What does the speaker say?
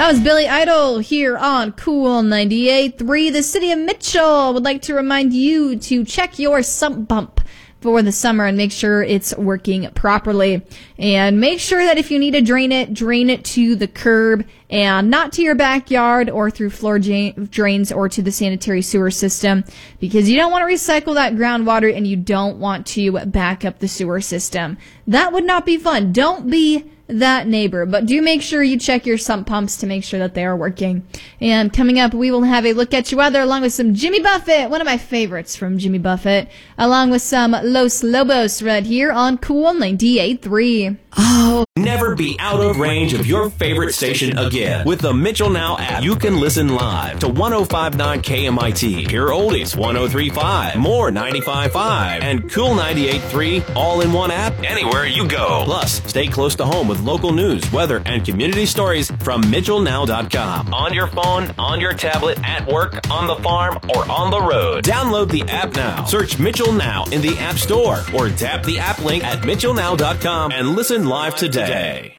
That was Billy Idol here on Cool 98.3. The city of Mitchell would like to remind you to check your sump pump for the summer and make sure it's working properly. And make sure that if you need to drain it to the curb and not to your backyard or through floor drains or to the sanitary sewer system, because you don't want to recycle that groundwater and you don't want to back up the sewer system. That would not be fun. Don't be that neighbor, but do make sure you check your sump pumps to make sure that they are working. And coming up, we will have a look at your weather along with some Jimmy Buffett, one of my favorites from Jimmy Buffett, along with some Los Lobos right here on Cool 98.3. Oh, never be out of range of your favorite station again. With the Mitchell Now app, you can listen live to 105.9 KMIT, hear oldies 103.5, more 95.5, and Cool 98.3 all in one app anywhere you go. Plus, stay close to home with local news, weather, and community stories from MitchellNow.com. On your phone, on your tablet, at work, on the farm, or on the road. Download the app now. Search Mitchell Now in the App Store or tap the app link at MitchellNow.com and listen live today.